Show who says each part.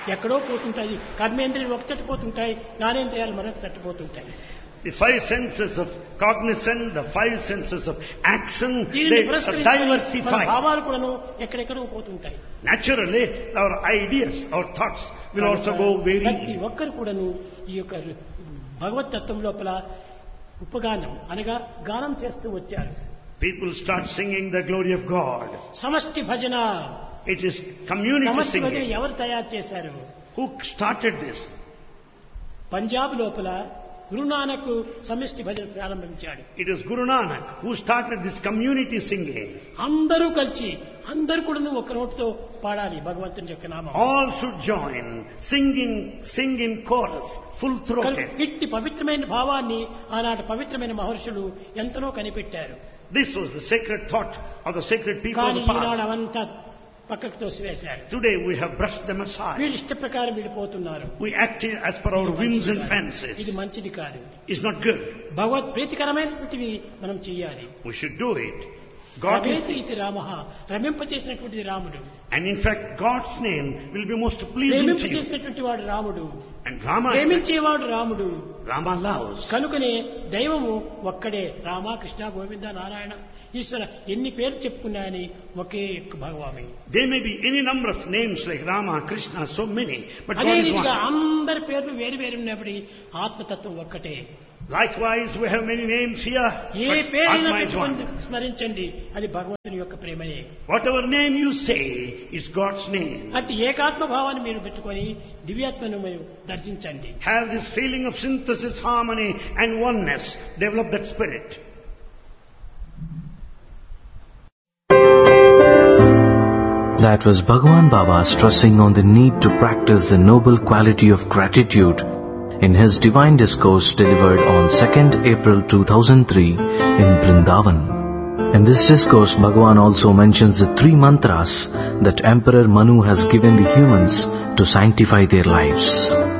Speaker 1: ఎక్కడో పోతుంటాయి. కర్మేంద్రియాలు ఒక తట్టిపోతుంటాయి, జ్ఞానేంద్రియాలు మరొక తట్టిపోతుంటాయి.
Speaker 2: The five senses of cognizance, the five senses of action,
Speaker 1: దీనిని
Speaker 2: they are
Speaker 1: పురస్కరించుకొని మన
Speaker 2: diversified.
Speaker 1: భావాలు కూడాను ఎక్కడెక్కడో పోతుంటాయి.
Speaker 2: Naturally, our ideas, our thoughts will also go
Speaker 1: ప్రతి
Speaker 2: varying.
Speaker 1: ఒక్కరు కూడాను ఈ యొక్క భగవత్ తత్వం లోపల ఉపగానం అనగా గానం చేస్తూ వచ్చారు.
Speaker 2: People start singing the glory of God.
Speaker 1: సమష్టి భజన.
Speaker 2: It is community
Speaker 1: సమష్టి భజన
Speaker 2: singing.
Speaker 1: ఎవరు తయారు చేశారు?
Speaker 2: Who started this?
Speaker 1: పంజాబ్ లోపల గురునానక్ సమిష్టి భజన ప్రారంభించాడు.
Speaker 2: It is Guru Nanak who started this community singing.
Speaker 1: అందరూ కలిసి అందరూ కూడా ఒక నోటితో పాడాలి భగవంతుని యొక్క నామం.
Speaker 2: All should join, sing in chorus, full throated.
Speaker 1: ఇట్టి పవిత్రమైన భావాన్ని ఆనాటి పవిత్రమైన మహర్షులు ఎంతనో కనిపెట్టారు.
Speaker 2: This was the sacred thought of the sacred people of
Speaker 1: కానీ
Speaker 2: the
Speaker 1: ఈనాడు
Speaker 2: past.
Speaker 1: అవంతా పక్కకు తోసివేశారు.
Speaker 2: Today we have brushed them aside.
Speaker 1: వీళ్ళు ఇష్ట ప్రకారం విడిపోతున్నారు.
Speaker 2: We act as per our whims and
Speaker 1: ఇది
Speaker 2: fancies.
Speaker 1: మంచిది కాదు.
Speaker 2: It's not good.
Speaker 1: భగవత్ ప్రీతికరమైనటువంటివి మనం చేయాలి.
Speaker 2: We should do it. God is,
Speaker 1: ఇది రామ రమింపచేసినటువంటిది రాముడు.
Speaker 2: and in fact God's name will be most pleasing to you.
Speaker 1: ప్రేమింపచేసినటువంటి వాడు రాముడు.
Speaker 2: And Rama,
Speaker 1: ప్రేమించేవాడు రాముడు.
Speaker 2: Rama loves.
Speaker 1: కనుకనే దైవము ఒక్కడే. రామ, కృష్ణ, గోవింద, నారాయణ, ఈశ్వర ఎన్ని పేర్లు చెప్పుకున్నాయని ఒకే భగవామి.
Speaker 2: There may be any number of names like Rama, Krishna, so many, but
Speaker 1: అదే
Speaker 2: God is
Speaker 1: రీతిగా
Speaker 2: one.
Speaker 1: అందరి పేర్లు వేరు వేరు ఉన్నప్పటి ఆత్మతత్వం ఒక్కటే.
Speaker 2: Likewise, we have many names here,
Speaker 1: A
Speaker 2: but
Speaker 1: పేరైనా
Speaker 2: Atma is one.
Speaker 1: పెట్టుకొని స్మరించండి, అది భగవంతుని యొక్క ప్రేమనే.
Speaker 2: Whatever name you say is God's name.
Speaker 1: అట్టి ఏకాత్మ భావాన్ని మీరు పెట్టుకొని దివ్యాత్మను మీరు దర్శించండి.
Speaker 2: Have this feeling of synthesis, harmony and oneness. Develop that spirit.
Speaker 3: That was Bhagavan Baba stressing on the need to practice the noble quality of gratitude in his divine discourse delivered on 2nd April 2003 in Vrindavan. In this discourse, Bhagavan also mentions the 3 mantras that Emperor Manu has given the humans to sanctify their lives.